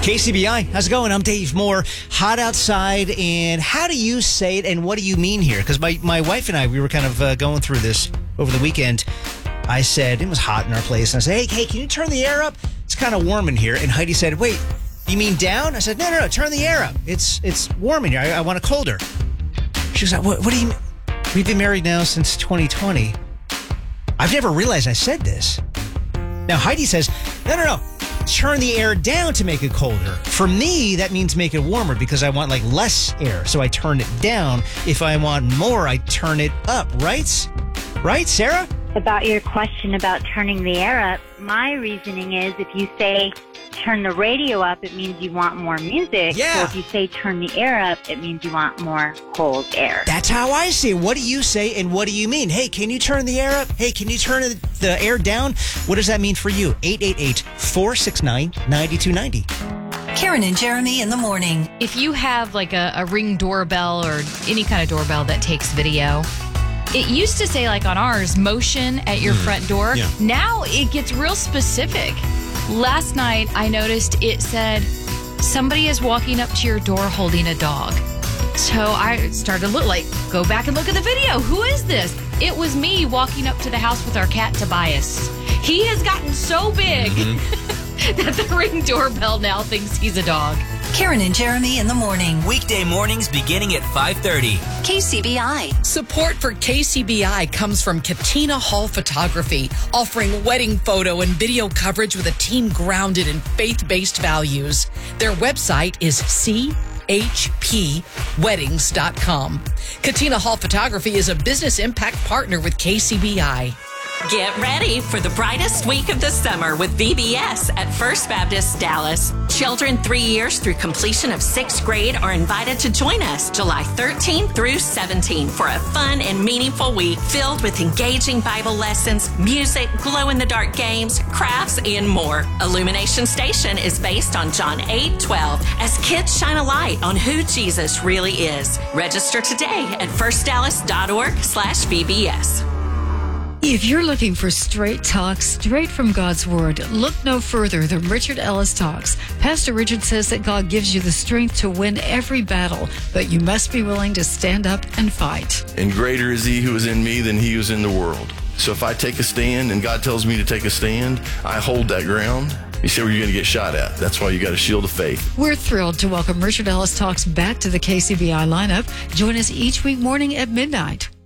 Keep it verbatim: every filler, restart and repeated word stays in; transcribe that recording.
K C B I, how's it going? I'm Dave Moore. Hot outside, and how do you say it, and what do you mean here? Because my, my wife and I, we were kind of uh, going through this over the weekend. I said, it was hot in our place, and I said, hey, hey, can you turn the air up? It's kind of warm in here. And Heidi said, wait, you mean down? I said, no, no, no, turn the air up. It's it's warm in here. I, I want it colder. She was like, what, what do you mean? We've been married now since twenty twenty. I've never realized I said this. Now, Heidi says, no, no, no. Turn the air down to make it colder. For me, that means make it warmer because I want like less air. So I turn it down. If I want more, I turn it up. Right? Right, Sarah? About your question about turning the air up, my reasoning is if you say turn the radio up, it means you want more music. Yeah. So if you say turn the air up, it means you want more cold air. That's how I see it. What do you say and what do you mean? Hey, can you turn the air up? Hey, can you turn the air down? What does that mean for you? eight eight eight, four six nine, nine two nine zero. Karen and Jeremy in the morning. If you have like a, a Ring doorbell or any kind of doorbell that takes video, it used to say like on ours, motion at your mm. front door. Yeah. Now it gets real specific. Last night I noticed it said, somebody is walking up to your door holding a dog. So I started to look like, go back and look at the video. Who is this? It was me walking up to the house with our cat Tobias. He has gotten so big mm-hmm. that the Ring doorbell now thinks he's a dog. Karen and Jeremy in the morning. Weekday mornings beginning at five thirty. K C B I. Support for K C B I comes from Katina Hall Photography, offering wedding photo and video coverage with a team grounded in faith-based values. Their website is c h p weddings dot com. Katina Hall Photography is a business impact partner with K C B I. Get ready for the brightest week of the summer with V B S at First Baptist Dallas. Children three years through completion of sixth grade are invited to join us July thirteenth through seventeenth for a fun and meaningful week filled with engaging Bible lessons, music, glow-in-the-dark games, crafts, and more. Illumination Station is based on John eight twelve as kids shine a light on who Jesus really is. Register today at first dallas dot org slash V B S. If you're looking for straight talk, straight from God's Word, look no further than Richard Ellis Talks. Pastor Richard says that God gives you the strength to win every battle, but you must be willing to stand up and fight. And greater is he who is in me than he who is in the world. So if I take a stand and God tells me to take a stand, I hold that ground. You say where you're going to get shot at. That's why you got a shield of faith. We're thrilled to welcome Richard Ellis Talks back to the K C B I lineup. Join us each week morning at midnight.